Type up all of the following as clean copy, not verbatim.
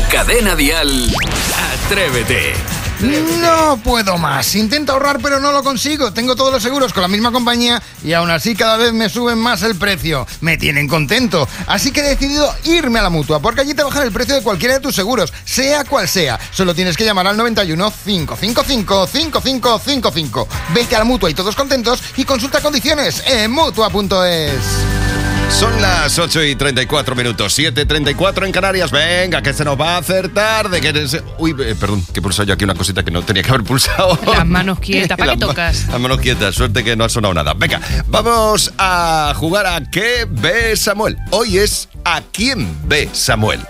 Cadena Dial, Atrévete. No puedo más. Intento ahorrar, pero no lo consigo. Tengo todos los seguros con la misma compañía y aún así cada vez me suben más el precio. Me tienen contento. Así que he decidido irme a la Mutua, porque allí te bajan el precio de cualquiera de tus seguros, sea cual sea. Solo tienes que llamar al 91 555 5555. Vete a la Mutua y todos contentos y consulta condiciones en Mutua.es. Son las 8:34, 7:34 en Canarias. Venga, que se nos va a hacer tarde. Uy, perdón, que he pulsado yo aquí una cosita que no tenía que haber pulsado. Las manos quietas, ¿para qué tocas? Las manos quietas, suerte que no ha sonado nada. Venga, vamos a jugar a ¿Qué ve Samuel? Hoy es ¿A quién ve Samuel?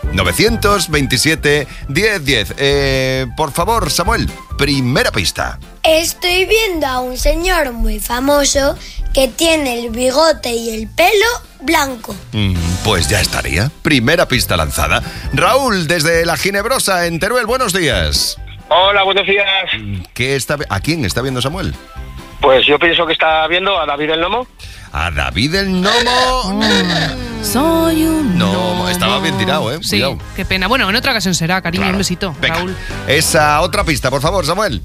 927 1010. Por favor, Samuel, primera pista. Estoy viendo a un señor muy famoso que tiene el bigote y el pelo blanco. Pues ya estaría. Primera pista lanzada. Raúl, desde La Ginebrosa, en Teruel, buenos días. Hola, buenos días. ¿A quién está viendo Samuel? Pues yo pienso que está viendo a David el Nomo. ¿A David el Nomo? Soy un No, estaba bien tirado, Sí, Cuidado. qué pena. Bueno, en otra ocasión será, cariño. Claro. Un besito, Venga, Raúl. esa otra pista, por favor, Samuel.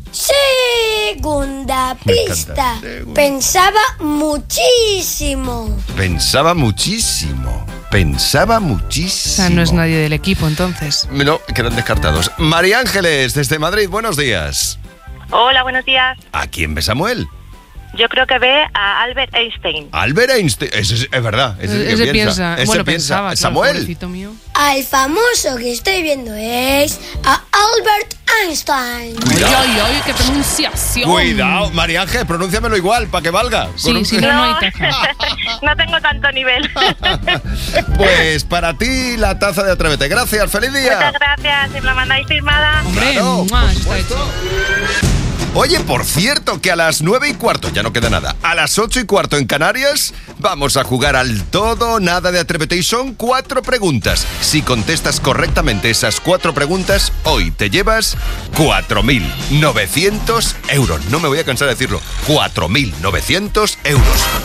Segunda Me pista. encanta. Pensaba muchísimo. Pensaba muchísimo. O sea, no es nadie del equipo, entonces. No, quedan descartados. María Ángeles, desde Madrid, buenos días. Hola, buenos días. ¿A quién ve Samuel? Yo creo que ve a Albert Einstein. Albert Einstein. Ese es verdad. Ese piensa. Ese Bueno, piensa. pensaba. Samuel. Pobrecito mío. Al famoso que estoy viendo es a Albert Einstein. Cuidado. Ay, qué pronunciación. Cuidado, María Ángeles, pronúnciamelo igual, para que valga. Sí, si no hay taza. No tengo tanto nivel. Pues para ti la taza de Atrévete. Gracias, feliz día. Muchas gracias. Si me la mandáis firmada. Hombre, Claro, ¡mua! por Está supuesto. hecho. Oye, por cierto, que a las 9:15, ya no queda nada, a las 8:15 en Canarias, vamos a jugar al todo o nada de Atrévete y son 4 preguntas. Si contestas correctamente esas 4 preguntas, hoy te llevas 4.900 euros. No me voy a cansar de decirlo, 4.900 euros.